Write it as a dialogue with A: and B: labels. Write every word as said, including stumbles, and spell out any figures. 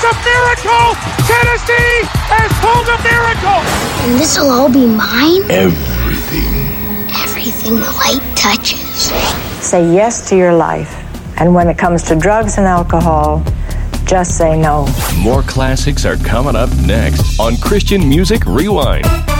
A: a miracle! Tennessee has pulled a miracle!
B: And this'll all be mine?
C: Everything.
B: Everything the light touches.
D: Say yes to your life. And when it comes to drugs and alcohol, just say no.
E: More classics are coming up next on Christian Music Rewind.